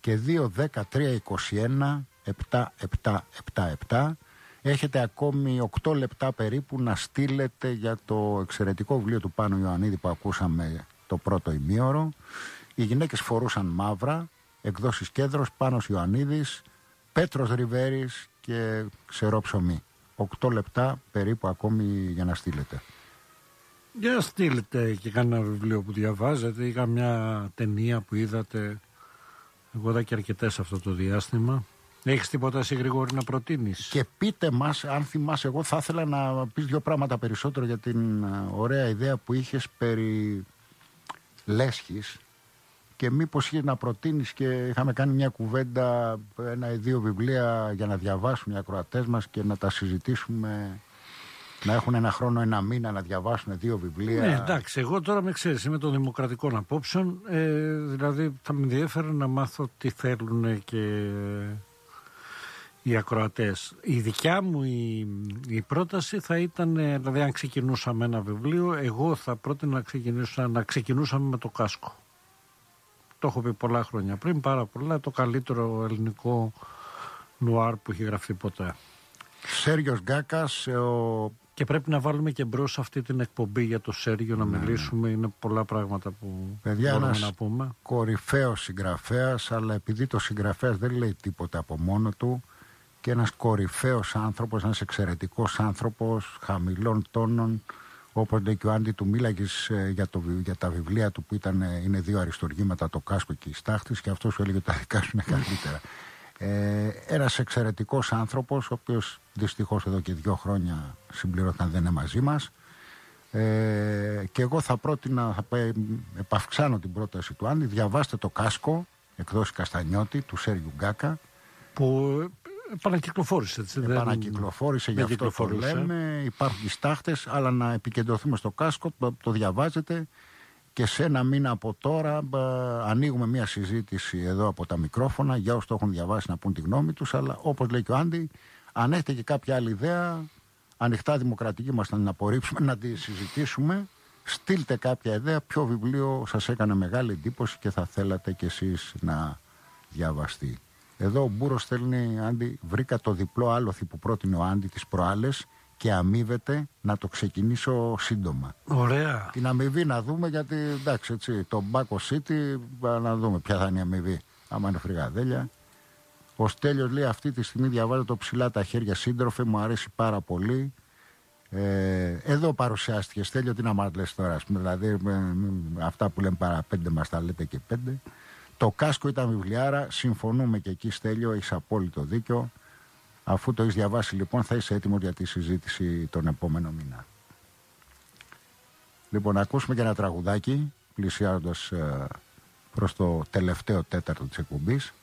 και 2-10-3-21-7-7-7-7. Έχετε ακόμη 8 λεπτά περίπου να στείλετε για το εξαιρετικό βιβλίο του Πάνου Ιωαννίδη που ακούσαμε το πρώτο ημίωρο. Οι γυναίκες φορούσαν μαύρα, εκδόσεις Κέντρος, Πάνος Ιωαννίδης, Πέτρος Ριβέρης και Ξερό ψωμί. 8 λεπτά περίπου ακόμη για να στείλετε. Για στείλετε και κανένα βιβλίο που διαβάζετε ή καμιά ταινία που είδατε. Εγώ είδα και αρκετές αυτό το διάστημα. Έχεις τίποτα εσύ, Γρηγόρη, να προτείνεις? Και πείτε μας, αν θυμάσαι, εγώ θα ήθελα να πεις 2 πράγματα περισσότερο για την ωραία ιδέα που είχες περί λέσχης και μήπως είχες να προτείνεις, και είχαμε κάνει μια κουβέντα, 1 ή 2 βιβλία για να διαβάσουν οι ακροατές μας και να τα συζητήσουμε, να έχουν 1 χρόνο, 1 μήνα να διαβάσουν 2 βιβλία. Ναι, εντάξει, εγώ τώρα με ξέρεις, είμαι των δημοκρατικών απόψεων, δηλαδή θα με ενδιαφέρει να μάθω τι θέλουν και οι ακροατές. Η δικιά μου η πρόταση θα ήταν, δηλαδή αν ξεκινούσαμε ένα βιβλίο, εγώ θα πρότεινα να ξεκινούσαμε με το Κάσκο. Το έχω πει πολλά χρόνια πριν, πάρα πολλά, το καλύτερο ελληνικό νουάρ που έχει γραφτεί ποτέ. Σέργιος Γκάκας. Και πρέπει να βάλουμε και μπρος αυτή την εκπομπή για το Σέργιο να μιλήσουμε. Είναι πολλά πράγματα που μπορούμε να πούμε. Κορυφαίος συγγραφέας, αλλά επειδή το συγγραφέας δεν λέει τίποτα από μόνο του, και ένας κορυφαίος άνθρωπος, ένας εξαιρετικός άνθρωπος, χαμηλών τόνων, όπως λέει και ο Άντι, του μίλαγες για τα βιβλία του που είναι 2 αριστουργήματα, το Κάσκο και η Στάχτης, και αυτό σου έλεγε ότι τα δικά σου είναι καλύτερα. Ένας εξαιρετικός άνθρωπος, ο οποίος δυστυχώς εδώ και 2 χρόνια συμπληρώθηκαν, δεν είναι μαζί μας. Και εγώ θα πρότεινα, επαυξάνω την πρόταση του Άντι, διαβάστε το Κάσκο, εκδόσεις Καστανιώτη, του Σέργιου Γκάκα, που επανακυκλοφόρησε, έτσι. Επανακυκλοφόρησε, γι' αυτό το λέμε. Υπάρχουν οι Στάχτες, αλλά να επικεντρωθούμε στο Κάσκο, το διαβάζετε. Και σε 1 μήνα από τώρα ανοίγουμε μια συζήτηση εδώ από τα μικρόφωνα για όσους το έχουν διαβάσει να πούν τη γνώμη τους. Αλλά όπως λέει και ο Άντι, αν έχετε και κάποια άλλη ιδέα, ανοιχτά δημοκρατικοί μας να την απορρίψουμε, να τη συζητήσουμε. Στείλτε κάποια ιδέα, ποιο βιβλίο σας έκανε μεγάλη εντύπωση και θα θέλατε κι εσείς να διαβαστεί. Εδώ ο Μπούρος στέλνει, Άντι, βρήκα το διπλό άλοθη που πρότεινε ο Άντι τις προάλλες και αμείβεται να το ξεκινήσω σύντομα. Ωραία. Την αμοιβή να δούμε, γιατί εντάξει, έτσι, το Μπάκο City, να δούμε ποια θα είναι η αμοιβή. Άμα είναι φρυγαδέλια. Ο Στέλιος λέει, αυτή τη στιγμή διαβάζω το Ψηλά τα χέρια, σύντροφε, μου αρέσει πάρα πολύ. Εδώ παρουσιάστηκε, Στέλιο, τι να μας λες τώρα, δηλαδή αυτά που λέμε παρά 5 μας τα λέτε και 5. Το Κάσκο ήταν βιβλιάρα, συμφωνούμε και εκεί, Στέλιο, έχεις απόλυτο δίκιο. Αφού το έχεις διαβάσει, λοιπόν, θα είσαι έτοιμος για τη συζήτηση τον επόμενο μήνα. Λοιπόν, να ακούσουμε και ένα τραγουδάκι, πλησιάζοντας προς το τελευταίο τέταρτο της εκπομπής.